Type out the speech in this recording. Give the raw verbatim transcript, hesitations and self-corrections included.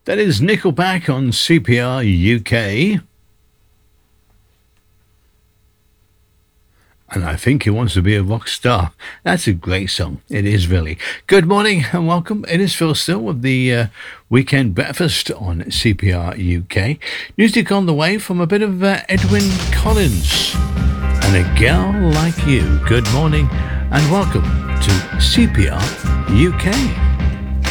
That is Nickelback on C P R U K. And I think he wants to be a rock star. That's a great song. It is really. Good morning and welcome. It is Phil Still with the uh, Weekend Breakfast on C P R U K. Music on the way from a bit of uh, Edwyn Collins and A Girl Like You. Good morning and welcome to C P R U K.